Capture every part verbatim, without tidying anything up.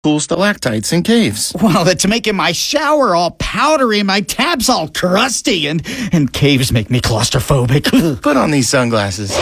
cool stalactites in caves. Well, it's making my shower all powdery, my tabs all crusty, and, and caves make me claustrophobic. Put on these sunglasses.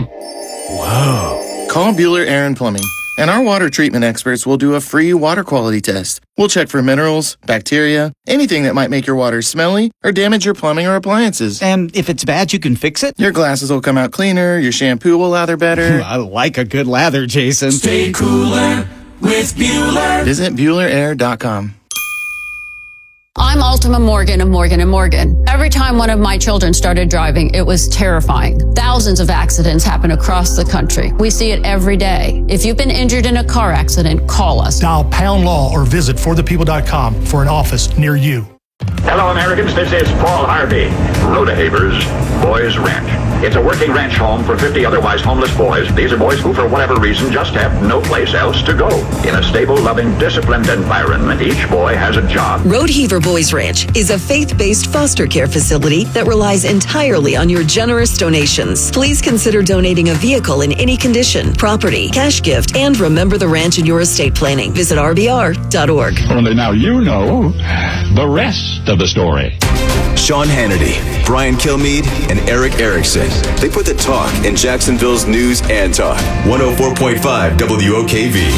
Whoa. Call Bueller Air and Plumbing, and our water treatment experts will do a free water quality test. We'll check for minerals, bacteria, anything that might make your water smelly or damage your plumbing or appliances. And if it's bad, you can fix it? Your glasses will come out cleaner, your shampoo will lather better. I like a good lather, Jason. Stay cooler with Bueller. Visit Bueller Air dot com. I'm Ultima Morgan of Morgan and Morgan. Every time one of my children started driving, it was terrifying. Thousands of accidents happen across the country. We see it every day. If you've been injured in a car accident, call us. Dial pound law or visit for the people dot com for an office near you. Hello, Americans. This is Paul Harvey. Rodehaver's Boys Ranch. It's a working ranch home for fifty otherwise homeless boys. These are boys who, for whatever reason, just have no place else to go. In a stable, loving, disciplined environment, each boy has a job. Rodeheaver Boys Ranch is a faith-based foster care facility that relies entirely on your generous donations. Please consider donating a vehicle in any condition, property, cash gift, and remember the ranch in your estate planning. Visit R B R dot org. Only now you know the rest of the story. Sean Hannity, Brian Kilmeade, and Eric Erickson. They put the talk in Jacksonville's news and talk. one oh four point five W O K V.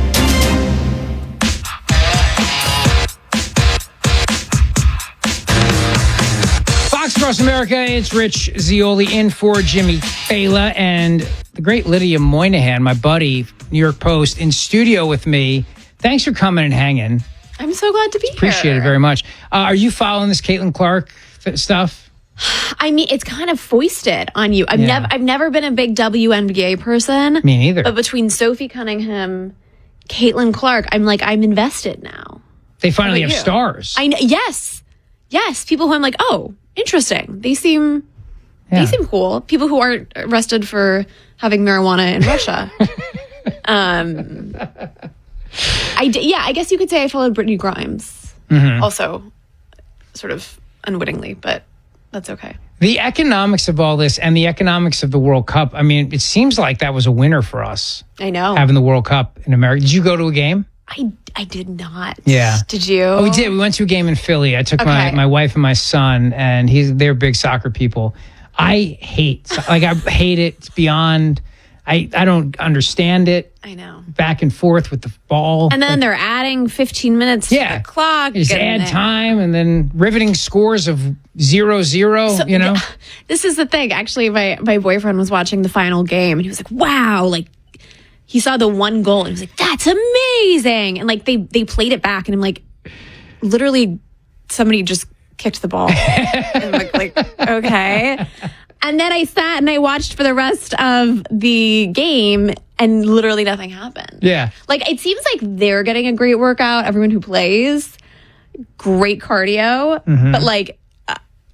Fox Across America, it's Rich Zeoli in for Jimmy Fela and the great Lydia Moynihan, my buddy, New York Post, in studio with me. Thanks for coming and hanging. I'm so glad to be Appreciate here. Appreciate it very much. Uh, are you following this Caitlin Clark th- stuff? I mean, it's kind of foisted on you. I've Yeah. never, I've never been a big W N B A person. Me neither. But between Sophie Cunningham, Caitlin Clark, I'm like, I'm invested now. They finally How have about you? stars. I know. Yes, yes. People who I'm like, oh, interesting. They seem, Yeah. they seem cool. People who aren't arrested for having marijuana in Russia. um, I d- yeah, I guess you could say I followed Brittany Grimes. Mhm. Also, sort of unwittingly, but that's okay. The economics of all this and the economics of the World Cup, I mean, it seems like that was a winner for us, I know. having the World Cup in America. Did you go to a game? I, I did not. Yeah. Did you? Oh, we did. We went to a game in Philly. I took my, Okay. my wife and my son, and he's they're big soccer people. I hate, so- like, I hate it. It's beyond, I, I don't understand it. I know. Back and forth with the ball. And then Like, they're adding fifteen minutes Yeah. to the clock. you just and add then- time and then riveting scores of zero, zero, So, you know? th- This is the thing. Actually, my, my boyfriend was watching the final game and he was like, wow, like, he saw the one goal and he was like, that's amazing. And like, they, they played it back and I'm like, literally, somebody just kicked the ball. And I'm like, like, okay. And then I sat and I watched for the rest of the game and literally nothing happened. Yeah. Like, it seems like they're getting a great workout. Everyone who plays, great cardio. Mhm. But like, uh,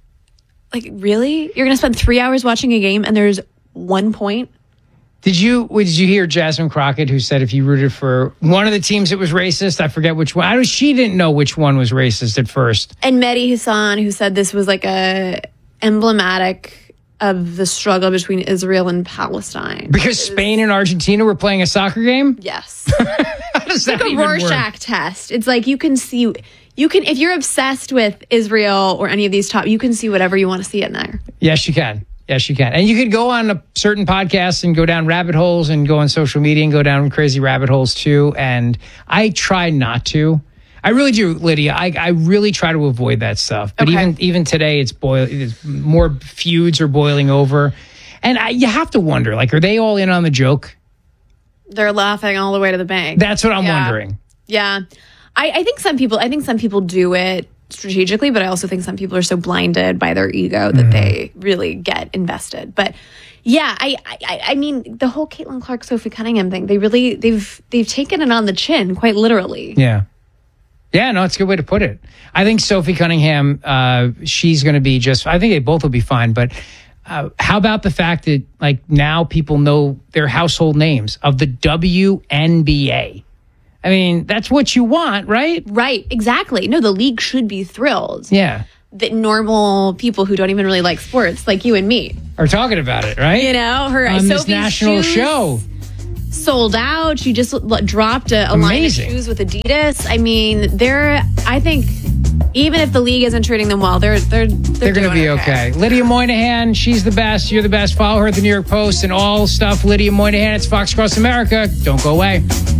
like really? You're going to spend three hours watching a game and there's one point? Did you did you hear Jasmine Crockett, who said if you rooted for one of the teams that was racist, I forget which one. I don't, she didn't know which one was racist at first. And Mehdi Hassan, who said this was like a emblematic of the struggle between Israel and Palestine. Because Spain and Argentina were playing a soccer game? Yes. How does It's that like a even Rorschach work? test. It's like you can see, you can, if you're obsessed with Israel or any of these top, you can see whatever you want to see in there. Yes, you can. Yes, you can. And you could go on a certain podcasts and go down rabbit holes and go on social media and go down crazy rabbit holes too. And I try not to. I really do, Lydia. I, I really try to avoid that stuff. But Okay. even even today, it's boil. It's more feuds are boiling over, and I, you have to wonder: like, are they all in on the joke? They're laughing all the way to the bank. That's what I'm Yeah. wondering. Yeah. I, I think some people, I think some people do it strategically, but I also think some people are so blinded by their ego that Mm-hmm. they really get invested. But yeah, I, I, I mean, the whole Caitlin Clark, Sophie Cunningham thing, they really, they've, they've taken it on the chin, quite literally. Yeah. Yeah, no, it's a good way to put it. I think Sophie Cunningham, uh, she's going to be just, I think they both will be fine. But uh, how about the fact that, like, now people know their household names of the W N B A? I mean, that's what you want, right? Right, exactly. No, the league should be thrilled Yeah. that normal people who don't even really like sports, like you and me, Are talking about it, right? you know, her On this Sophie's national shoes, show. sold out. She just l- dropped a, a line of shoes with Adidas. I mean, they're, I think, even if the league isn't treating them well, they're they're They're, they're, going to be okay. okay. Lydia Moynihan, she's the best. You're the best. Follow her at the New York Post and all stuff. Lydia Moynihan, it's Fox Across America. Don't go away.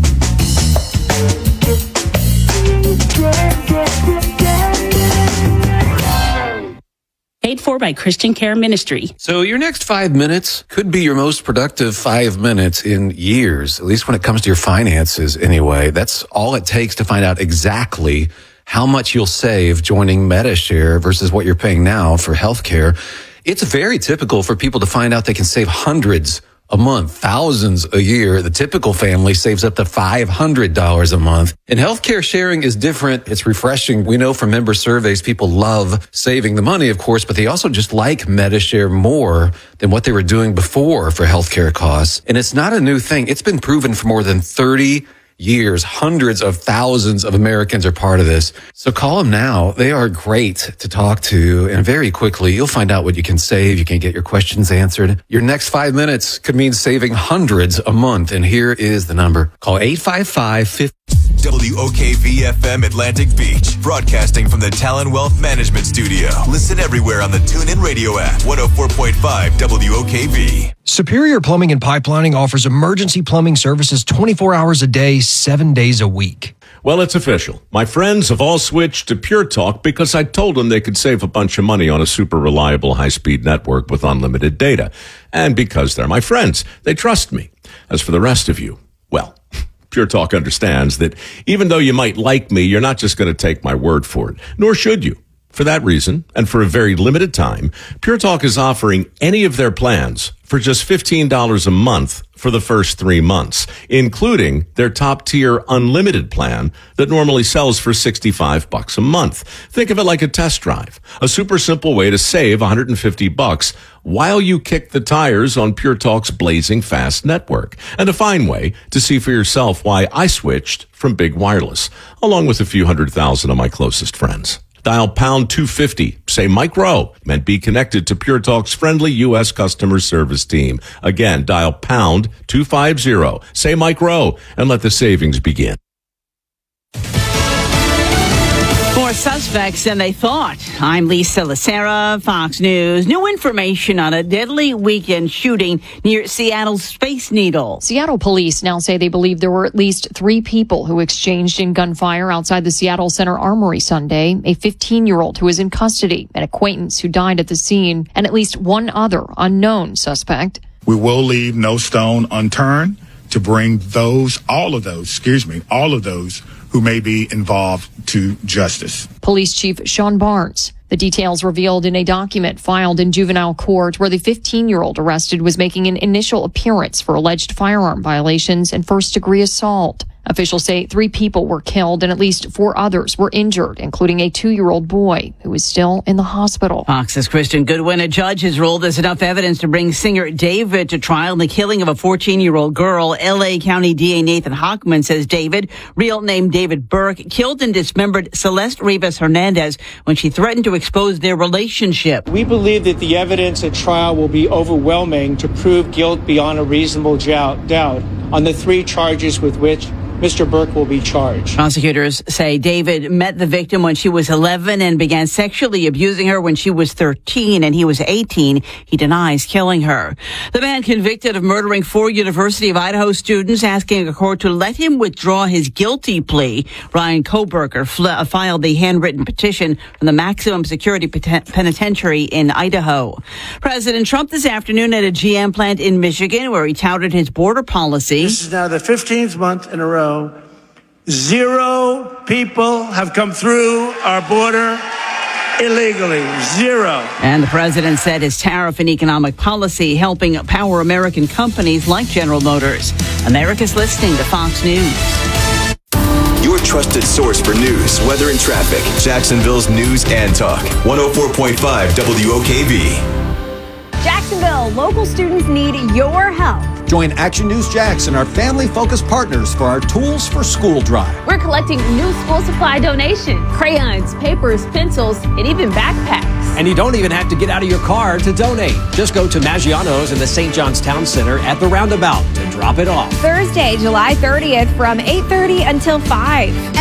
Paid for by Christian Care Ministry. So your next five minutes could be your most productive five minutes in years, at least when it comes to your finances anyway. That's all it takes to find out exactly how much you'll save joining Medi-Share versus what you're paying now for healthcare. It's very typical for people to find out they can save hundreds a month, thousands a year. The typical family saves up to five hundred dollars a month. And healthcare sharing is different. It's refreshing. We know from member surveys, people love saving the money, of course, but they also just like Medi-Share more than what they were doing before for healthcare costs. And it's not a new thing. It's been proven for more than thirty years. Hundreds of thousands of Americans are part of this. So call them now. They are great to talk to. And very quickly, you'll find out what you can save. You can get your questions answered. Your next five minutes could mean saving hundreds a month. And here is the number. Call eight five five, five W O K V F M Atlantic Beach, broadcasting from the Talon Wealth Management Studio. Listen everywhere on the TuneIn Radio app. one oh four point five W O K V. Superior Plumbing and Pipelining offers emergency plumbing services twenty-four hours a day, seven days a week. Well, it's official. My friends have all switched to Pure Talk because I told them they could save a bunch of money on a super reliable high-speed network with unlimited data. And because they're my friends, they trust me. As for the rest of you, well, Pure Talk understands that even though you might like me, you're not just going to take my word for it, nor should you. For that reason, and for a very limited time, Pure Talk is offering any of their plans for just fifteen dollars a month for the first three months, including their top-tier unlimited plan that normally sells for sixty-five bucks a month. Think of it like a test drive, a super simple way to save one hundred fifty bucks while you kick the tires on Pure Talk's blazing fast network, and a fine way to see for yourself why I switched from Big Wireless, along with a few hundred thousand of my closest friends. Dial pound two fifty, say Mike Rowe, and be connected to Pure Talk's friendly U S customer service team. Again, dial pound two fifty, say Mike Rowe, and let the savings begin. More suspects than they thought. I'm Lisa Lacera, Fox News. New information on a deadly weekend shooting near Seattle's Space Needle. Seattle police now say they believe there were at least three people who exchanged in gunfire outside the Seattle Center Armory Sunday. A fifteen-year-old who is in custody, an acquaintance who died at the scene, and at least one other unknown suspect. We will leave no stone unturned to bring those, all of those, excuse me, all of those who may be involved to justice. Police Chief Sean Barnes. The details revealed in a document filed in juvenile court where the fifteen-year-old arrested was making an initial appearance for alleged firearm violations and first-degree assault. Officials say three people were killed and at least four others were injured, including a two-year-old boy who is still in the hospital. Fox's Christian Goodwin, a judge has ruled there's enough evidence to bring singer David to trial in the killing of a fourteen-year-old girl. L A County D A Nathan Hochman says David, real name David Burke, killed and dismembered Celeste Rivas Hernandez when she threatened to expose their relationship. We believe that the evidence at trial will be overwhelming to prove guilt beyond a reasonable doubt on the three charges with which Mister Burke will be charged. Prosecutors say David met the victim when she was eleven and began sexually abusing her when she was thirteen and he was eighteen. He denies killing her. The man convicted of murdering four University of Idaho students asking a court to let him withdraw his guilty plea. Ryan Koberger fl- filed the handwritten petition from the maximum security pen- penitentiary in Idaho. President Trump this afternoon at a G M plant in Michigan where he touted his border policy. This is now the fifteenth month in a row. Zero people have come through our border illegally. Zero. And the president said his tariff and economic policy helping power American companies like General Motors. America's listening to Fox News. Your trusted source for news, weather, and traffic. Jacksonville's News and Talk. one oh four point five W O K V. Jacksonville, local students need your help. Join Action News Jackson, our family-focused partners, for our Tools for School drive. We're collecting new school supply donations, crayons, papers, pencils, and even backpacks. And you don't even have to get out of your car to donate. Just go to Maggiano's in the Saint John's Town Center at the roundabout to drop it off. Thursday, July thirtieth from eight thirty until five.